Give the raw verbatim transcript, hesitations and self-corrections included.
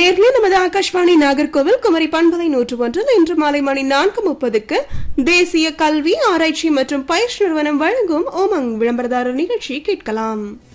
நேர்ல நமது ஆகாஷ்வாணி நாகர்கோவில் குமரி பண்பலை நூற்று ஒன்றில் இன்று மாலை மணி நான்கு முப்பதுக்கு தேசிய கல்வி ஆராய்ச்சி மற்றும் பயிற்சி நிறுவனம் வழங்கும் ஓமங் விளம்பரதாரர் நிகழ்ச்சி கேட்கலாம்.